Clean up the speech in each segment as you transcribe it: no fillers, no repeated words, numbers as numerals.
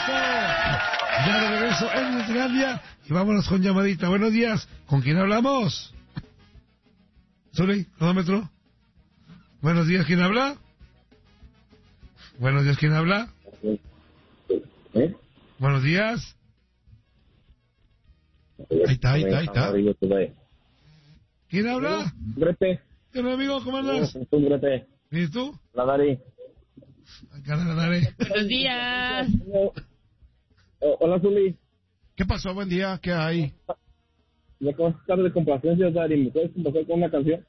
Ya de regreso en Netlandia y vámonos con llamadita. Buenos días. ¿Con quién hablamos? Zuli, cronómetro. Buenos días, ¿quién habla? Buenos días, ¿quién habla? Buenos días. Ahí está. ¿Quién habla? Grete. ¿Qué onda, amigo? ¿Cómo andas? Grete. ¿Y tú? La Dari. Acá la Dari. Buenos días. Hola, Zuli. ¿Qué pasó? Buen día, ¿qué hay? Ya acabo de estar de complacencia, Dari. ¿Me puedes complacer con una canción?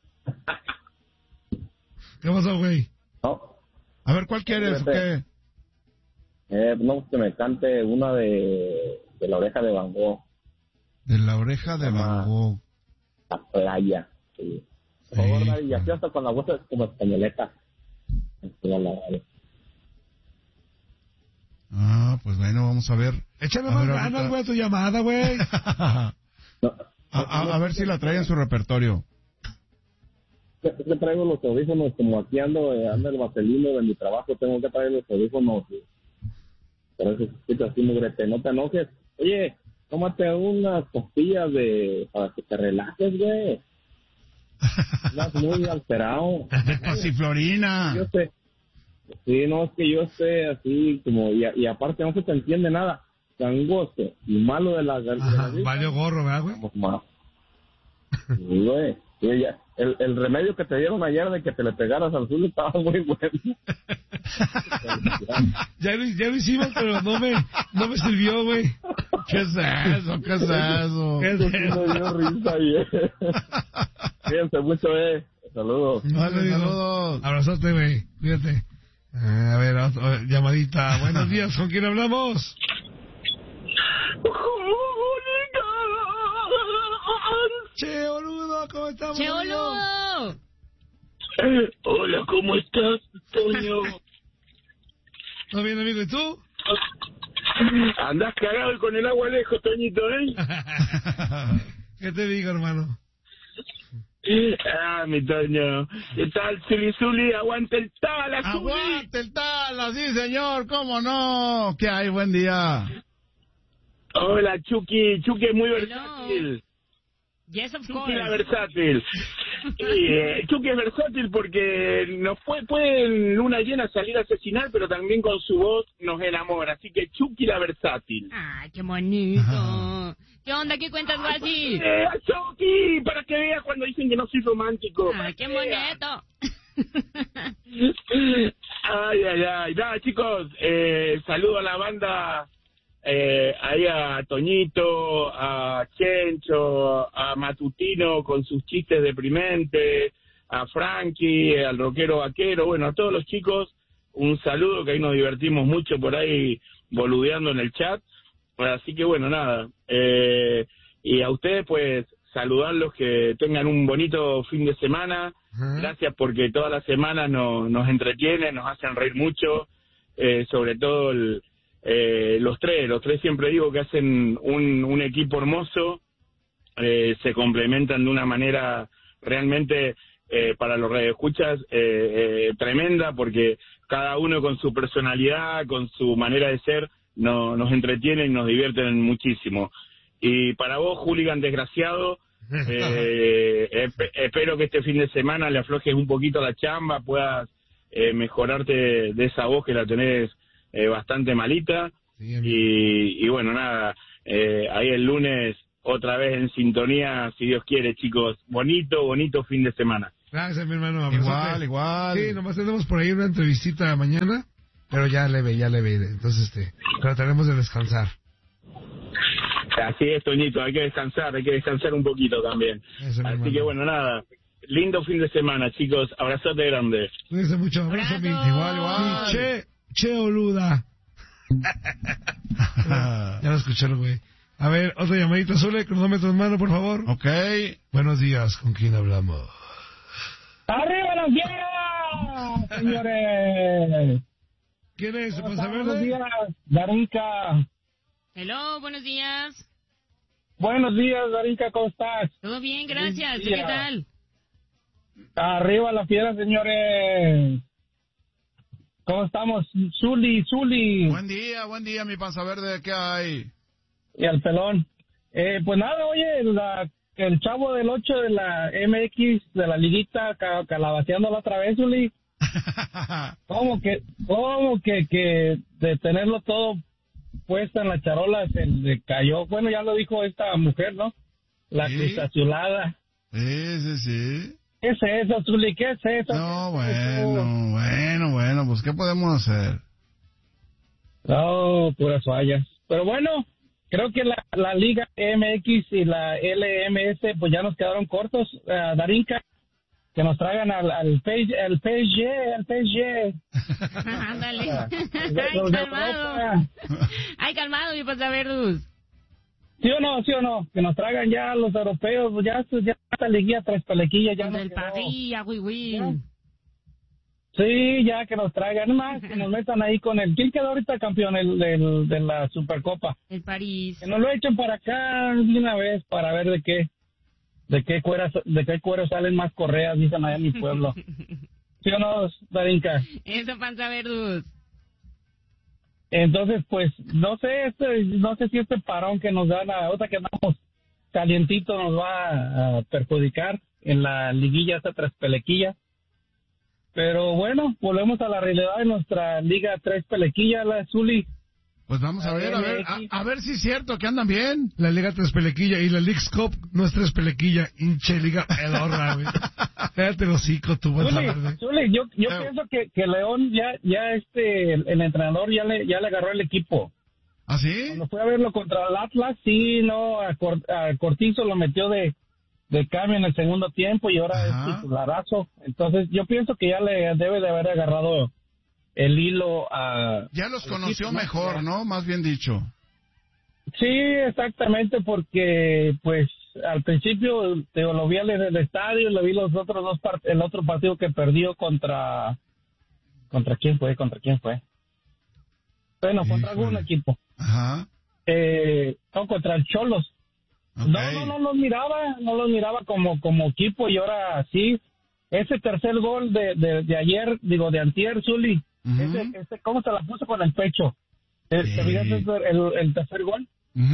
¿Qué pasó, güey? No. A ver, ¿cuál quieres o qué? No, que me cante una de La Oreja de Van Gogh. De La Oreja de Van Gogh. La playa. Sí. Por favor, Dari, y así hasta con la voz como españoleta. Pues bueno, vamos a ver. Échale más ganas, güey, tu llamada, güey. A ver si la trae en su repertorio. Es que traigo los audífonos, como aquí ando el vaselino de mi trabajo, tengo que traer los audífonos. Por eso se escucha así, mugrete, no te enojes. Oye, tómate unas pastillas para que te relajes, güey. Estás muy alterado. De pasiflorina. Yo sé. Sí, no, es que yo sé así como, y aparte no se te entiende nada. Gangoso y malo de la garganta. Valió gorro, ¿verdad, güey? Sí, güey. Sí, el remedio que te dieron ayer de que te le pegaras al sur estaba muy bueno. ya lo hicimos, pero no me sirvió, güey. ¿Qué es eso? ¿Qué es eso? ¿Qué es eso? Me dio risa ayer. Fíjense mucho, Saludos. Vale, saludos. Abrazote, güey. Cuídate. A ver, llamadita. Buenos días, ¿con quién hablamos? Che, boludo, ¿cómo estamos? Che, boludo. Hola, ¿cómo estás, Toño? ¿Todo bien, amigo? ¿Y tú? Andás cagado y con el agua lejos, Toñito, ¿eh? ¿Qué te digo, hermano? Mi Toño. ¿Qué tal, Zuli? ¡Aguante el Tala, Zuli! ¡Aguante el Tala! Sí, señor, ¿cómo no? ¿Qué hay? Buen día. Hola, Chucky. Chucky es muy versátil. Yes, of Chucky course. era versátil. Chucky es versátil porque nos puede en luna llena salir a asesinar, pero también con su voz nos enamora. Así que Chucky era versátil. Ay, qué bonito. ¿Qué onda? ¿Qué cuentas, Guasi? Chucky, para que veas cuando dicen que no soy romántico. Ay, qué bonito. Ay. Nada, chicos, saludo a la banda. Ahí a Toñito, a Chencho, a Matutino con sus chistes deprimentes, a Frankie, al rockero vaquero, bueno, a todos los chicos, un saludo, que ahí nos divertimos mucho por ahí boludeando en el chat, así que bueno, nada, y a ustedes pues saludarlos, que tengan un bonito fin de semana, gracias porque todas las semanas nos entretienen, nos hacen reír mucho, sobre todo los tres siempre digo que hacen un equipo hermoso, se complementan de una manera realmente para los radioescuchas tremenda, porque cada uno con su personalidad, con su manera de ser, nos entretienen y nos divierten muchísimo. Y para vos, hooligan desgraciado, espero que este fin de semana le aflojes un poquito la chamba, puedas mejorarte de esa voz que la tenés bastante malita, y bueno, nada, ahí el lunes otra vez en sintonía, si Dios quiere, chicos. Bonito fin de semana. Gracias, mi hermano. Igual. Sí, nomás tenemos por ahí una entrevistita mañana, pero ya leve. Entonces, trataremos de descansar. Así es, Toñito, hay que descansar un poquito también. Así que bueno, nada, lindo fin de semana, chicos. Abrazote grande. Cuídense mucho. Abrazo. Igual. Che, boluda. Ya lo escucharon, güey. A ver, otra llamadita, Zule, cronómetro en mano, por favor. Ok. Buenos días, ¿con quién hablamos? ¡Arriba las fieras, señores! ¿Quién es? Buenos días, Darinka. Hello, buenos días. Buenos días, Darinka, ¿cómo estás? Todo bien, gracias. ¿Tú qué tal? Arriba la fiera, señores. ¿Cómo estamos? Zuli. Buen día, mi panza verde, ¿qué hay? Y al pelón. Pues nada, oye, el chavo del 8 de la MX, de la liguita, calabaceándola otra vez, Zuli. ¿Cómo que de tenerlo todo puesto en la charola se le cayó? Bueno, ya lo dijo esta mujer, ¿no? La cruzazulada. Sí. ¿Qué es eso, Zuli? ¿Qué es eso? No, bueno, pues ¿qué podemos hacer? No, puras fallas. Pero bueno, creo que la Liga MX y la LMS pues ya nos quedaron cortos. Darinka, que nos traigan al PSG. Ándale. Ay, calmado, mi pasaverdus. ¿Sí o no? Que nos traigan ya los europeos, ya esta liguilla tres pelequillas ya Contra nos el quedó. París, güey. Sí, ya que nos traigan más, que nos metan ahí con el... ¿Quién quedó ahorita campeón de la Supercopa? El París. Que nos lo echen para acá de una vez para ver de qué cuero salen más correas, dicen allá en mi pueblo. ¿Sí o no, Darinka? Eso, panza verdus. Entonces, pues, no sé si este parón que nos dan ahora que andamos calientito nos va a perjudicar en la liguilla esta tres pelequilla. Pero bueno, volvemos a la realidad de nuestra liga tres pelequilla, la Zuli. Pues vamos a ver si es cierto que andan bien. La Liga Tres Pelequilla y la Leagues Cup no es Tres Pelequilla, hinche Liga pedorra, güey. Cállate el hocico, tu buen verde. Zuli, yo pienso que León ya el entrenador ya le agarró el equipo. ¿Ah, sí? Cuando fue a verlo contra el Atlas, sí, no, a Cortizo lo metió de cambio en el segundo tiempo y ahora es titularazo. Entonces yo pienso que ya le debe de haber agarrado el hilo a... Ya los conoció mejor, ¿no? Más bien dicho. Sí, exactamente, porque pues al principio lo vi en el estadio, lo vi los otros el otro partido que perdió contra quién fue. Bueno, contra algún equipo. Ajá. No, contra el Cholos. Okay. No los miraba como equipo y ahora sí. Ese tercer gol de ayer, de antier, Zuli, ese ¿cómo se la puso con el pecho? ¿Te fijas el tercer gol?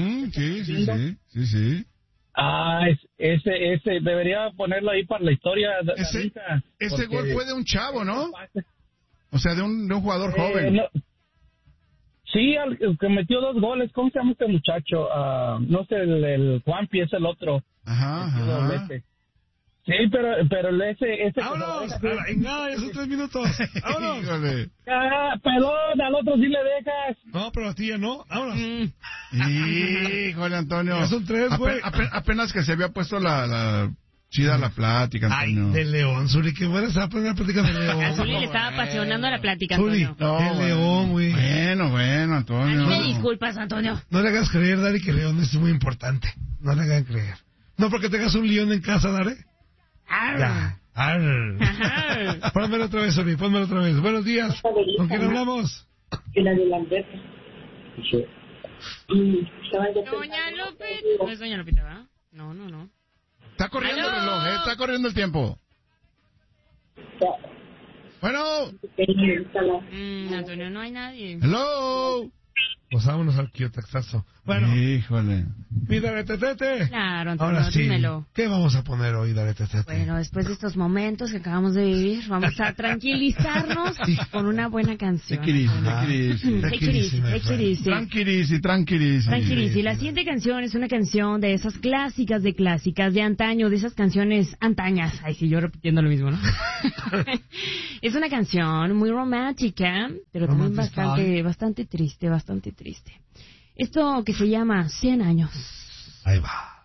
Sí. Ah, ese debería ponerlo ahí para la historia. Ese gol fue de un chavo, ¿no? O sea, de un jugador joven. No. Sí, el que metió 2 goles, ¿cómo se llama este muchacho? No sé, el Juanpi es el otro. Ajá. Sí, pero ese ¡Vámonos! Ya son 3 minutos. ¡Vámonos! Pelón, al otro sí le dejas. No, pero a ti ya no. ¡Vámonos! Híjole, Antonio. Ya son 3, güey. Apenas que se había puesto la chida la plática, Antonio. Ay, de León, Zuli, qué buena estaba poniendo la plática de León. A Zuli le estaba apasionando la plática, Zuli, Antonio. de León, güey. Bueno, Antonio. Me disculpas, Antonio. No le hagas creer, Dari, que León es muy importante. No le hagan creer. No porque tengas un león en casa, Dari. Ya. Pónmelo otra vez, Zuli, pónmelo otra vez. Buenos días. ¿Con quién hablamos? Doña Lupita. No es Doña Lupita, ¿verdad? No. Está corriendo el reloj, está corriendo el tiempo. Bueno. Antonio, no hay nadie. Hello. Pues vámonos al Kiotaxazo. Bueno. Híjole. Mi Daretetete. Claro, Antonio, Ahora sí. dímelo. ¿Qué vamos a poner hoy, Daretetete? Bueno, después de estos momentos que acabamos de vivir, vamos a tranquilizarnos con una buena canción. Take it easy. Tranquilísimo. La siguiente canción es una canción de esas clásicas de antaño, de esas canciones antañas. Ay, sí, yo repitiendo lo mismo, ¿no? Es una canción muy romántica, pero también bastante triste. Esto que se llama 100 años. Ahí va.